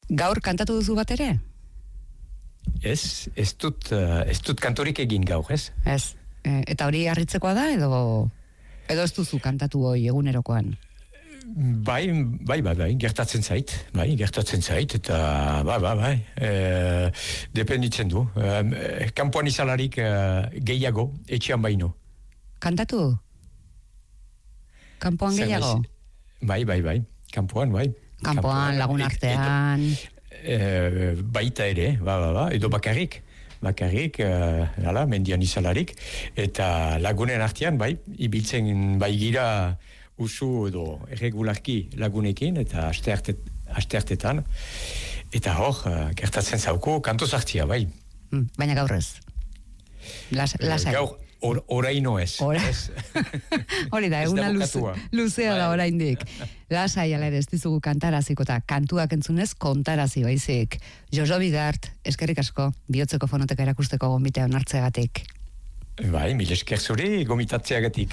Gaur kantatu duzu bat ere? Ez dut kantorik egin gaur, ez? Ez. Eta hori harritzekoa da, edo ez duzu kantatu hoi egunerokoan? Bai, gertatzen zait, eta bai, dependitzen du. Kanpoan izalarik gehiago, etxean baino. Kantatu? Kanpoan gehiago? Bai, kanpoan, bai. Kanpoan, lagun artean... Baita ere, edo bakarrik, mendian izalarik, eta lagunen artean, bai, ibiltzen bai gira usu edo erregularki lagunekin, eta asteartetan, eta hor, gertatzen zauko, kantoz hartzia, bai. Baina gaur ez. Lasai. Gaur, oraino ez. Hori da, eguna luzea da oraindik. Lasai ala ere ez dizugu kantaraziko eta kantuak entzunez kontarazi baizik. Jojo Bidart, eskerrik asko, bihotzeko fonoteka erakusteko gonbitea onartzeagatik. Bai, mil esker zuri gomitatzeagatik.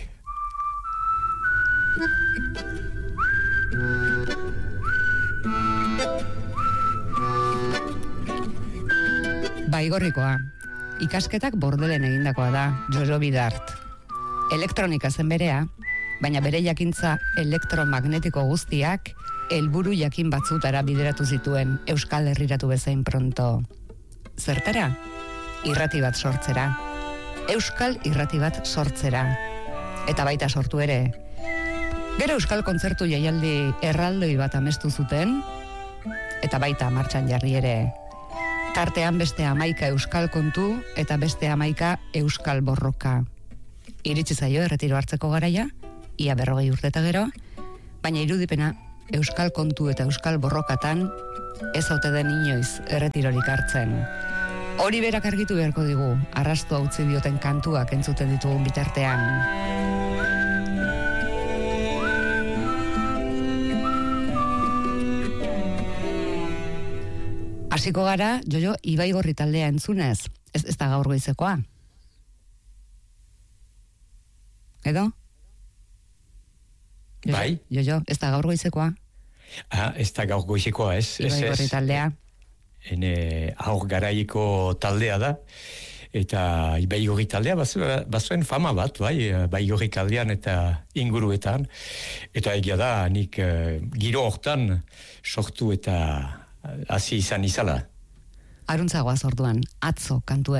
Baigorrikoa. Ikasketak Bordelen egindakoa da, Jojo Bidart. Elektronika zen berea, baina bere jakintza elektromagnetiko guztiak helburu jakin batzutara bideratu zituen Euskal Herriratu bezain pronto. Zertara? Irrati bat sortzera. Euskal irrati bat sortzera. Eta baita sortu ere. Gero Euskal kontzertu jaialdi erraldoi bat amestu zuten, eta baita martxan jarri ere. Tartean beste 11 euskal kontu eta beste 11 euskal borroka. Iritsi zaio erretiro hartzeko garaia, ia 40 urte gero, baina irudipena euskal kontu eta euskal borrokatan ez haute den inoiz erretirorik hartzen. Hori berak argitu beharko digu, arrastu utzi dioten kantuak entzuten ditugun bitartean. Hasiko gara, Jojo, Ibaigorri taldea entzunez. Ez da gaur goizekoa. Edo? Bai. Jojo, ez da gaur goizekoa. Ez da gaur goizekoa, ez. Ibaigorri taldea. Aur garaiko taldea da. Eta Ibaigorri taldea bazuen fama bat, Baigorri kaldean eta inguruetan. Eta egia da, nik giro hortan sortu eta hasi izan izala. Aruntzagoaz orduan, atzo kantua